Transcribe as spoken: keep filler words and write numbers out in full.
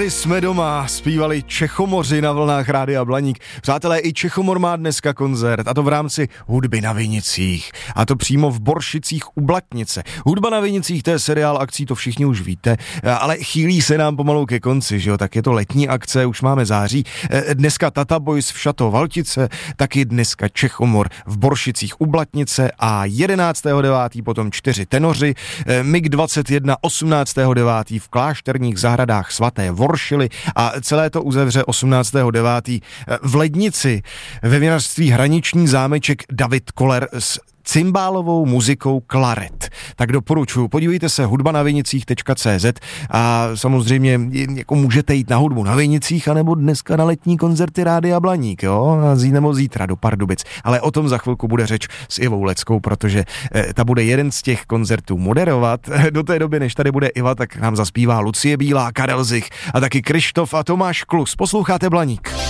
Tady jsme doma, zpívali Čechomoři na vlnách Rádia Blaník. Přátelé, i Čechomor má dneska koncert, a to v rámci Hudby na Vinicích. A to přímo v Boršicích u Blatnice. Hudba na Vinicích, to je seriál akcí, to všichni už víte, ale chýlí se nám pomalu ke konci, že jo? Tak je to letní akce, už máme září. Dneska Tata Boys v Šato Valtice, taky dneska Čechomor v Boršicích u Blatnice a jedenáctého devátého potom čtyři tenoři, Mig dvacet jedna osmnáctého devátého v Klášterních zahradách svaté Voršily a celé to uzavře osmnáctého devátého v Lednici ve vinařství Hraniční zámeček David Koller s cymbálovou muzikou klaret. Tak doporučuji, podívejte se hudba na vinicích tečka cé zet a samozřejmě jako můžete jít na hudbu na Vinicích anebo dneska na letní koncerty Rádia Blaník, jo, nebo zítra do Pardubic. Ale o tom za chvilku bude řeč s Ivou Leckou, protože eh, ta bude jeden z těch koncertů moderovat. Do té doby, než tady bude Iva, tak nám zaspívá Lucie Bílá, Karel Zich a taky Krištof a Tomáš Klus. Posloucháte Blaník.